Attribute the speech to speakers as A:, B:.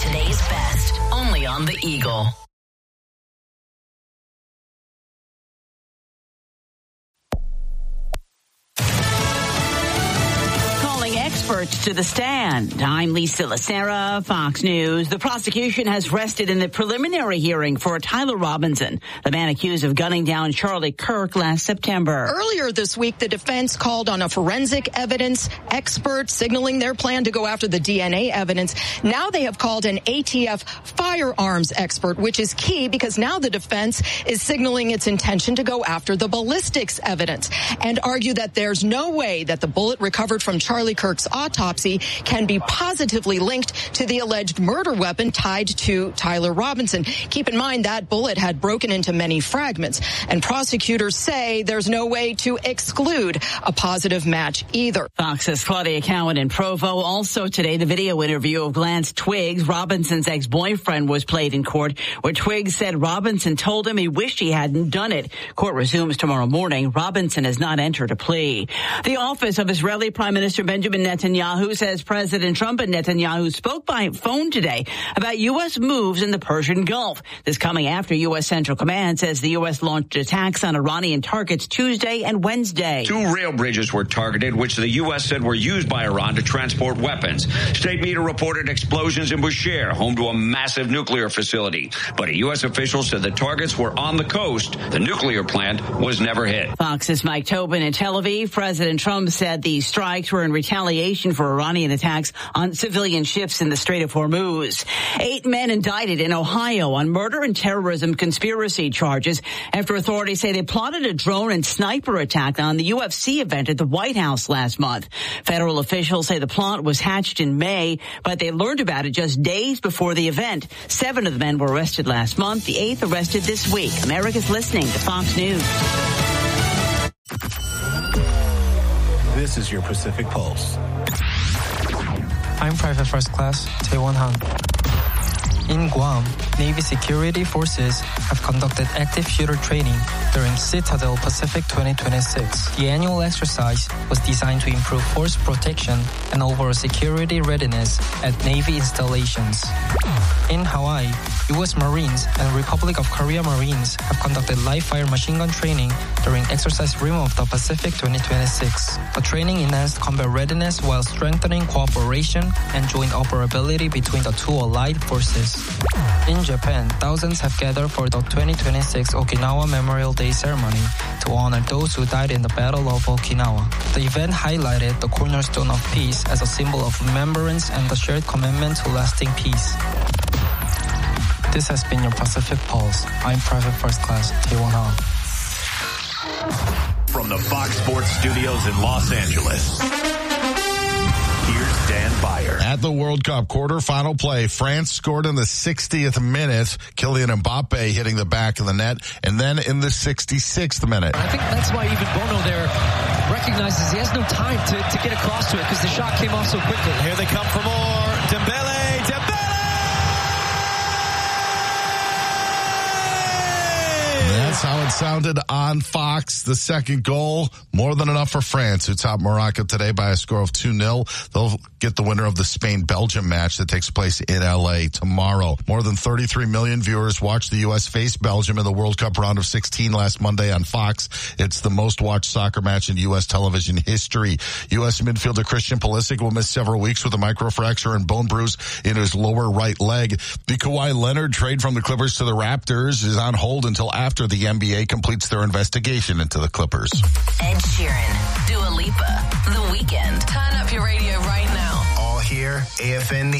A: Today's best, only on the Eagle. Experts to the stand. I'm Lisa Lacera, Fox News. The prosecution has rested in the preliminary hearing for Tyler Robinson, the man accused of gunning down Charlie Kirk last September.
B: Earlier this week, the defense called on a forensic evidence expert, signaling their plan to go after the DNA evidence. Now they have called an ATF firearms expert, which is key because now the defense is signaling its intention to go after the ballistics evidence and argue that there's no way that the bullet recovered from Charlie Kirk's autopsy can be positively linked to the alleged murder weapon tied to Tyler Robinson. Keep in mind that bullet had broken into many fragments, and prosecutors say there's no way to exclude a positive match either.
A: Fox's Claudia Cowan in Provo. Also today, the video interview of Lance Twiggs, Robinson's ex-boyfriend, was played in court, where Twiggs said Robinson told him he wished he hadn't done it. Court resumes tomorrow morning. Robinson has not entered a plea. The office of Israeli Prime Minister Benjamin Netanyahu says President Trump and Netanyahu spoke by phone today about U.S. moves in the Persian Gulf. This coming after U.S. Central Command says the U.S. launched attacks on Iranian targets Tuesday and Wednesday.
C: 2 rail bridges were targeted, which the U.S. said were used by Iran to transport weapons. State media reported explosions in Bushehr, home to a massive nuclear facility. But a U.S. official said the targets were on the coast. The nuclear plant was never hit.
A: Fox's Mike Tobin in Tel Aviv. President Trump said these strikes were in retaliation for Iranian attacks on civilian ships in the Strait of Hormuz. 8 men indicted in Ohio on murder and terrorism conspiracy charges after authorities say they plotted a drone and sniper attack on the UFC event at the White House last month. Federal officials say the plot was hatched in May, but they learned about it just days before the event. 7 of the men were arrested last month, the 8th arrested this week. America's listening to Fox News.
D: This is your Pacific Pulse.
E: I'm Private First Class Taewon Han. In Guam, Navy security forces have conducted active shooter training during Citadel Pacific 2026. The annual exercise was designed to improve force protection and overall security readiness at Navy installations. In Hawaii, U.S. Marines and Republic of Korea Marines have conducted live-fire machine gun training during Exercise Rim of the Pacific 2026. The training enhanced combat readiness while strengthening cooperation and joint operability between the two allied forces. In Japan, thousands have gathered for the 2026 Okinawa Memorial Day ceremony to honor those who died in the Battle of Okinawa. The event highlighted the cornerstone of peace as a symbol of remembrance and the shared commitment to lasting peace. This has been your Pacific Pulse. I'm Private First Class Taewon Han.
D: From the Fox Sports Studios in Los Angeles, here's Dan Byer.
F: At the World Cup quarterfinal play, France scored in the 60th minute, Kylian Mbappe hitting the back of the net, and then in the 66th minute.
G: I think that's why even Bono there recognizes he has no time to get across to it because the shot came off so quickly.
D: Here they come for more. Dembele.
F: That's how it sounded on Fox. The second goal, more than enough for France, who topped Morocco today by a score of 2-0. They'll get the winner of the Spain-Belgium match that takes place in L.A. tomorrow. More than 33 million viewers watched the U.S. face Belgium in the World Cup round of 16 last Monday on Fox. It's the most-watched soccer match in U.S. television history. U.S. midfielder Christian Pulisic will miss several weeks with a microfracture and bone bruise in his lower right leg. The Kawhi Leonard trade from the Clippers to the Raptors is on hold until after the NBA completes their investigation into the Clippers.
A: Ed Sheeran, Dua Lipa, The Weeknd. Turn up your radio right now.
D: All here, AFN